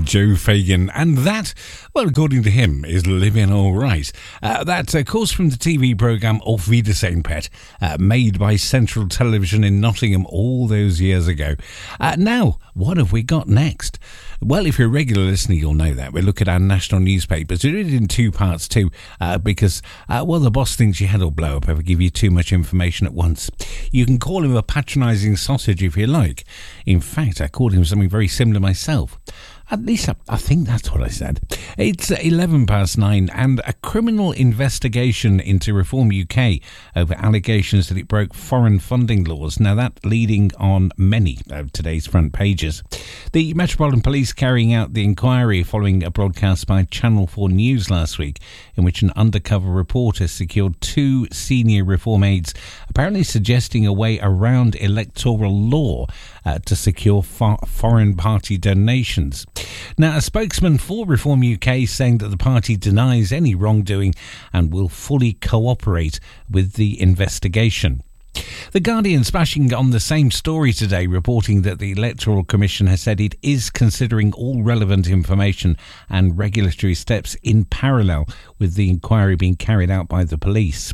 Joe Fagan, and that, well, according to him, is living all right. That, of course, from the TV programme Auf Wiedersehen, Pet, made by Central Television in Nottingham all those years ago. Now, what have we got next? Well, if you're a regular listener, you'll know that. We look at our national newspapers. We did it in two parts too, because, well, the boss thinks your head will blow up if I give you too much information at once. You can call him a patronising sausage if you like. In fact, I called him something very similar myself. At least I think that's what I said. It's 9:11, and a criminal investigation into Reform UK over allegations that it broke foreign funding laws. Now, that leading on many of today's front pages. The Metropolitan Police carrying out the inquiry following a broadcast by Channel 4 News last week, in which an undercover reporter secured two senior Reform aides, apparently suggesting a way around electoral law to secure foreign party donations. Now, a spokesman for Reform UK saying that the party denies any wrongdoing and will fully cooperate with the investigation. The Guardian smashing on the same story today, reporting that the Electoral Commission has said it is considering all relevant information and regulatory steps in parallel with the inquiry being carried out by the police.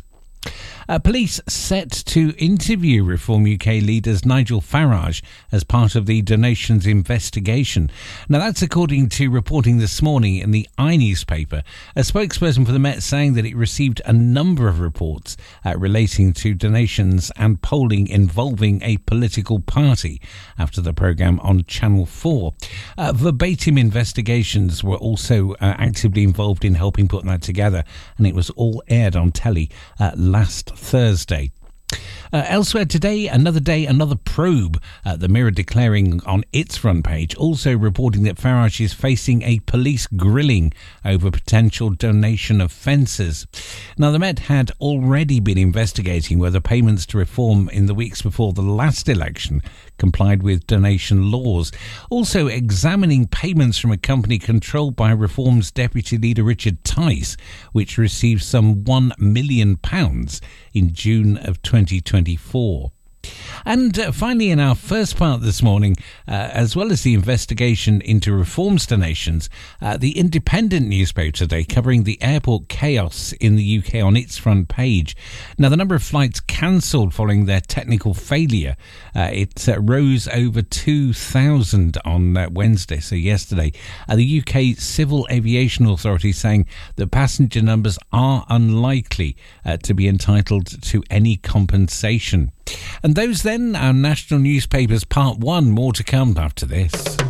Police set to interview Reform UK leaders Nigel Farage as part of the donations investigation. Now, that's according to reporting this morning in the iNewspaper. A spokesperson for the Met saying that it received a number of reports relating to donations and polling involving a political party after the programme on Channel 4. Verbatim investigations were also actively involved in helping put that together, and it was all aired on telly last Thursday. Elsewhere today, another probe. The Mirror declaring on its front page, also reporting that Farage is facing a police grilling over potential donation offences. Now, the Met had already been investigating whether payments to Reform in the weeks before the last election complied with donation laws. Also examining payments from a company controlled by Reform's Deputy Leader Richard Tice, which received some £1 million in June of 2024. And finally, in our first part this morning, as well as the investigation into Reform's donations, the Independent newspaper today covering the airport chaos in the UK on its front page. Now, the number of flights cancelled following their technical failure, it rose over 2,000 on Wednesday, so yesterday. The UK Civil Aviation Authority saying that passenger numbers are unlikely to be entitled to any compensation. And those then, our national newspapers part one, more to come after this.